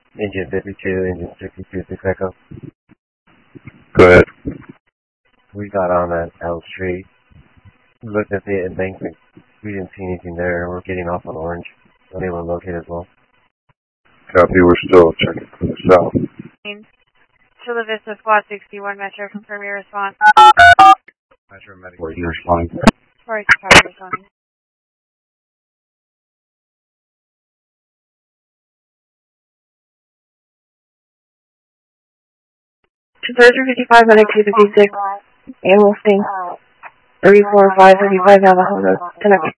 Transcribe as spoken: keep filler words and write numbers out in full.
Engine fifty-two, engine sixty-two, six Echo. Go ahead. We got on that L Street. We looked at the embankment. We didn't see anything there. We're getting off on Orange. Unable to locate as well. Copy, we're still checking for the south. Chula Vista Squad sixty-one Metro, confirm your response. Metro Medic, where you're responding. Sorry, copy responding. Conversion fifty-five, Medic two fifty-six, Animal Sting, thirty-four five thirty-five Navajo Road, connect.